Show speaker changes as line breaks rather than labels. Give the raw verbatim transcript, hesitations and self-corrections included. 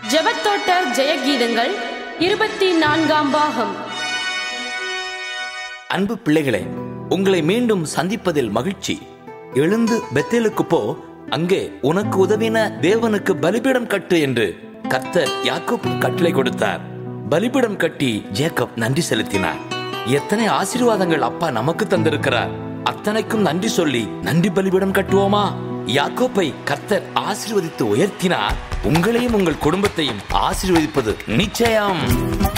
ஜெபத்தோட்ட ஜெயகீதங்கள் இருபத்தி நான்காம் பாகம்.
அன்பு பிள்ளைகளே, உங்களை மீண்டும் சந்திப்பதில் மகிழ்ச்சி. எழுந்து பெத்தேலுக்கு போ, அங்கே உனக்கு உதவின தேவனுக்கு பலிபீடம் கட்டு என்று கர்த்தர் யாக்கோபு கட்டளை கொடுத்தார். பலிபீடம் கட்டி ஜேக்கப் நன்றி செலுத்தினார். எத்தனை ஆசீர்வாதங்கள் அப்பா நமக்கு தந்திருக்கிறார். அத்தனைக்கும் நன்றி சொல்லி நன்றி பலிபீடம் கட்டுவோமா? யாக்கோப்பை கர்த்தர் ஆசீர்வதித்து உயர்த்தினார். உங்களையும் உங்கள் குடும்பத்தையும் ஆசீர்வதிப்பது நிச்சயம்.